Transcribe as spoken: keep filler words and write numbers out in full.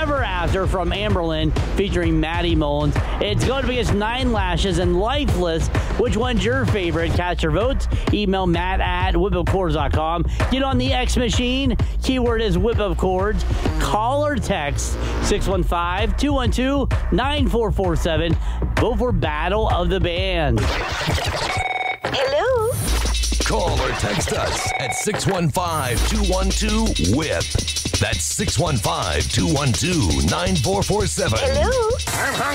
Ever After from Amberlin featuring Maddie Mullins. It's going to be against Nine Lashes and Lifeless. Which one's your favorite? Cast your votes. Email Matt at whip up chords dot com. Get on the X machine. Keyword is Whip Up Chords. Call or text six one five, two one two, nine four four seven. Vote for Battle of the Bands. Hello? Call or text us at six one five, two one two, W H I P. That's six one five, two one two, nine four four seven. Hello? I'm hungry.